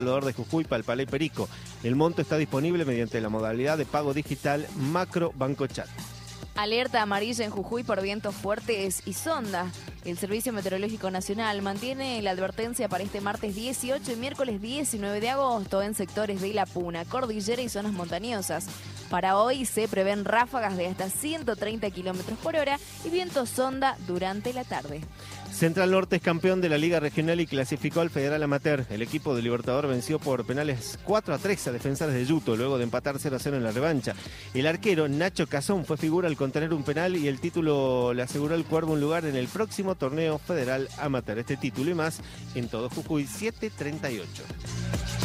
de Jujuy, Palpalá y Perico. El monto está disponible mediante la modalidad de pago digital Macro Banco Chat. Alerta amarilla en Jujuy por vientos fuertes y sonda. El Servicio Meteorológico Nacional mantiene la advertencia para este martes 18 y miércoles 19 de agosto en sectores de La Puna, Cordillera y zonas montañosas. Para hoy se prevén ráfagas de hasta 130 kilómetros por hora y viento sonda durante la tarde. Central Norte es campeón de la Liga Regional y clasificó al Federal Amateur. El equipo de Libertador venció por penales 4-3 a Defensores de Yuto, luego de empatar 0-0 en la revancha. El arquero Nacho Cazón fue figura al contener un penal y el título le aseguró al Cuervo un lugar en el próximo torneo Federal Amateur. Este título y más en todo Jujuy 738.